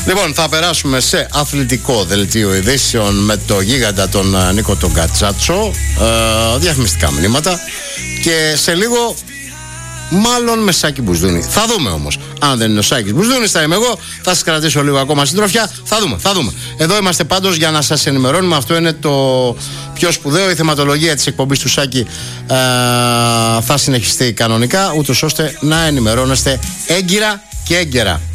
Λοιπόν, θα περάσουμε σε αθλητικό δελτίο ειδήσεων με το γίγαντα τον Νίκο τον Κατσάτσο. Διαφημιστικά μηνύματα. Και σε λίγο, μάλλον με Σάκη Μπουσδούνη. Θα δούμε όμως. Αν δεν είναι ο Σάκης Μπουσδούνης, θα είμαι εγώ. Θα σας κρατήσω λίγο ακόμα συντροφιά. Θα δούμε. Εδώ είμαστε πάντως για να σας ενημερώνουμε. Αυτό είναι το πιο σπουδαίο. Η θεματολογία της εκπομπής του Σάκη θα συνεχιστεί κανονικά, ούτως ώστε να ενημερώνεστε έγκυρα και έγκαιρα.